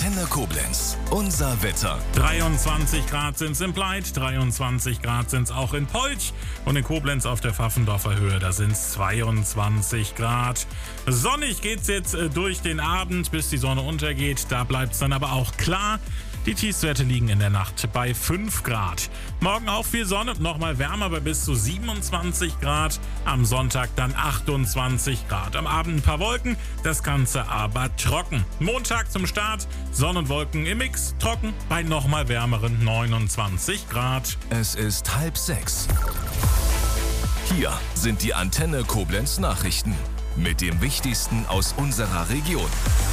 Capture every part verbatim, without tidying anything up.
Antenne Koblenz. Unser Wetter. dreiundzwanzig Grad sind es in Pleit, dreiundzwanzig Grad sind es auch in Polch und in Koblenz auf der Pfaffendorfer Höhe, da sind es zweiundzwanzig Grad. Sonnig geht's jetzt durch den Abend, bis die Sonne untergeht. Da bleibt es dann aber auch klar. Die Tiefstwerte liegen in der Nacht bei fünf Grad. Morgen auch viel Sonne, nochmal wärmer bei bis zu siebenundzwanzig Grad. Am Sonntag dann achtundzwanzig Grad. Am Abend ein paar Wolken, das Ganze aber trocken. Montag zum Start, Sonne und Wolken im Mix, trocken bei nochmal wärmeren neunundzwanzig Grad. Es ist halb sechs. Hier sind die Antenne Koblenz Nachrichten mit dem Wichtigsten aus unserer Region.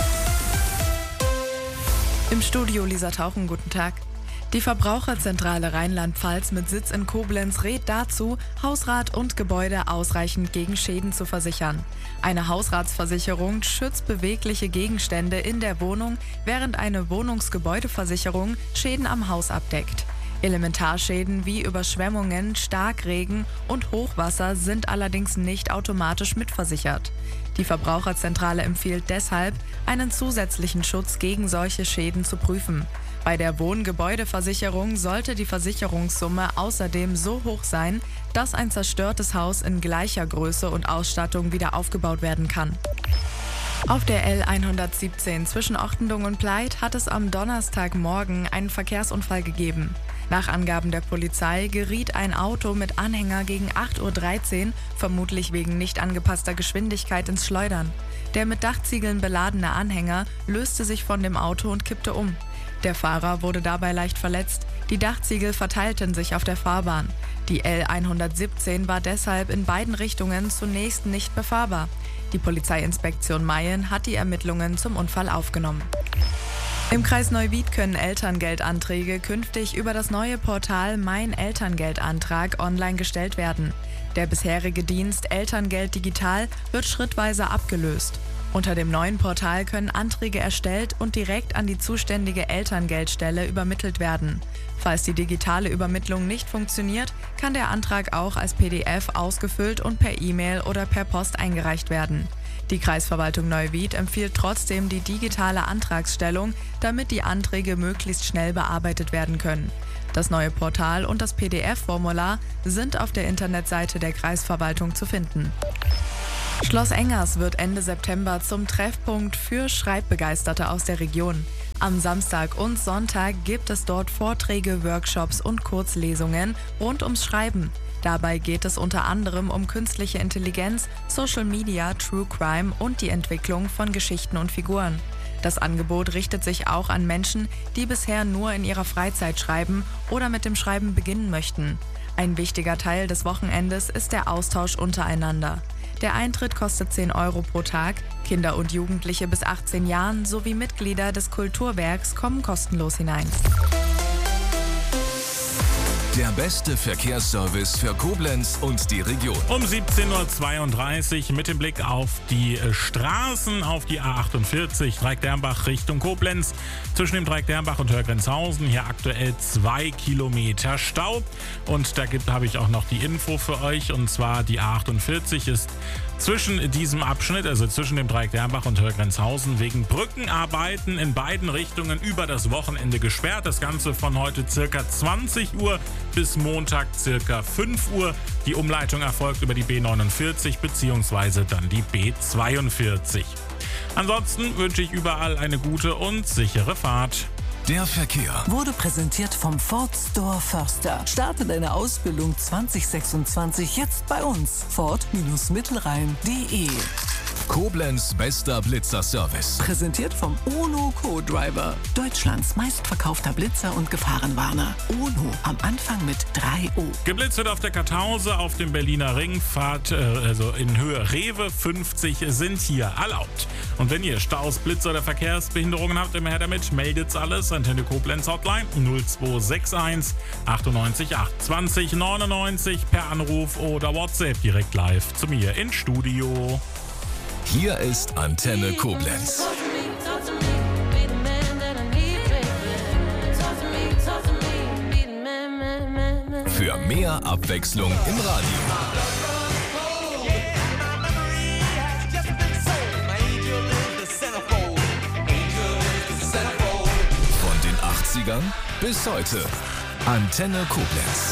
Im Studio Lisa Tauchen, guten Tag. Die Verbraucherzentrale Rheinland-Pfalz mit Sitz in Koblenz rät dazu, Hausrat und Gebäude ausreichend gegen Schäden zu versichern. Eine Hausratsversicherung schützt bewegliche Gegenstände in der Wohnung, während eine Wohnungsgebäudeversicherung Schäden am Haus abdeckt. Elementarschäden wie Überschwemmungen, Starkregen und Hochwasser sind allerdings nicht automatisch mitversichert. Die Verbraucherzentrale empfiehlt deshalb, einen zusätzlichen Schutz gegen solche Schäden zu prüfen. Bei der Wohngebäudeversicherung sollte die Versicherungssumme außerdem so hoch sein, dass ein zerstörtes Haus in gleicher Größe und Ausstattung wieder aufgebaut werden kann. Auf der L hundertsiebzehn zwischen Ochtendung und Pleit hat es am Donnerstagmorgen einen Verkehrsunfall gegeben. Nach Angaben der Polizei geriet ein Auto mit Anhänger gegen acht Uhr dreizehn, vermutlich wegen nicht angepasster Geschwindigkeit, ins Schleudern. Der mit Dachziegeln beladene Anhänger löste sich von dem Auto und kippte um. Der Fahrer wurde dabei leicht verletzt. Die Dachziegel verteilten sich auf der Fahrbahn. Die L hundertsiebzehn war deshalb in beiden Richtungen zunächst nicht befahrbar. Die Polizeiinspektion Mayen hat die Ermittlungen zum Unfall aufgenommen. Im Kreis Neuwied können Elterngeldanträge künftig über das neue Portal Mein Elterngeldantrag online gestellt werden. Der bisherige Dienst Elterngeld Digital wird schrittweise abgelöst. Unter dem neuen Portal können Anträge erstellt und direkt an die zuständige Elterngeldstelle übermittelt werden. Falls die digitale Übermittlung nicht funktioniert, kann der Antrag auch als P D F ausgefüllt und per E-Mail oder per Post eingereicht werden. Die Kreisverwaltung Neuwied empfiehlt trotzdem die digitale Antragsstellung, damit die Anträge möglichst schnell bearbeitet werden können. Das neue Portal und das P D F-Formular sind auf der Internetseite der Kreisverwaltung zu finden. Schloss Engers wird Ende September zum Treffpunkt für Schreibbegeisterte aus der Region. Am Samstag und Sonntag gibt es dort Vorträge, Workshops und Kurzlesungen rund ums Schreiben. Dabei geht es unter anderem um künstliche Intelligenz, Social Media, True Crime und die Entwicklung von Geschichten und Figuren. Das Angebot richtet sich auch an Menschen, die bisher nur in ihrer Freizeit schreiben oder mit dem Schreiben beginnen möchten. Ein wichtiger Teil des Wochenendes ist der Austausch untereinander. Der Eintritt kostet zehn Euro pro Tag, Kinder und Jugendliche bis achtzehn Jahren sowie Mitglieder des Kulturwerks kommen kostenlos hinein. Der beste Verkehrsservice für Koblenz und die Region. Um siebzehn Uhr zweiunddreißig mit dem Blick auf die Straßen, auf die A achtundvierzig, Dreieck-Dernbach Richtung Koblenz. Zwischen dem Dreieck-Dernbach und Hörgrenzhausen hier aktuell zwei Kilometer Stau. Und da habe ich auch noch die Info für euch. Und zwar die A achtundvierzig ist zwischen diesem Abschnitt, also zwischen dem Dreieck-Dernbach und Hörgrenzhausen, wegen Brückenarbeiten in beiden Richtungen über das Wochenende gesperrt. Das Ganze von heute circa zwanzig Uhr bis Montag circa fünf Uhr. Die Umleitung erfolgt über die B neunundvierzig bzw. dann die B zweiundvierzig. Ansonsten wünsche ich überall eine gute und sichere Fahrt. Der Verkehr wurde präsentiert vom Ford Store Förster. Starte deine Ausbildung zwanzig sechsundzwanzig jetzt bei uns. Ford Mittelrhein punkt de. Koblenz bester Blitzerservice. Präsentiert vom Ono Co-Driver. Deutschlands meistverkaufter Blitzer und Gefahrenwarner. Ono am Anfang mit drei O. Geblitzt wird auf der Kartause, auf dem Berliner Ring. Fahrt, äh, also in Höhe Rewe fünfzig sind hier erlaubt. Und wenn ihr Staus, Blitzer oder Verkehrsbehinderungen habt, immer her damit, meldet's alles. Antenne Koblenz Hotline null zwei sechs eins achtundneunzig acht zwanzig neunundneunzig per Anruf oder WhatsApp direkt live zu mir ins Studio. Hier ist Antenne Koblenz. Für mehr Abwechslung im Radio. neunzigern bis heute. Antenne Koblenz.